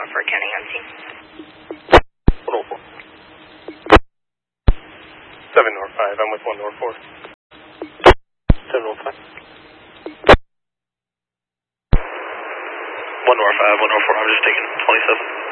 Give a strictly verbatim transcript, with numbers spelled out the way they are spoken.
for County on scene. one oh four. seven North five, I'm with one North four. seven North five. one North five, one North four, I'm just taking twenty-seven.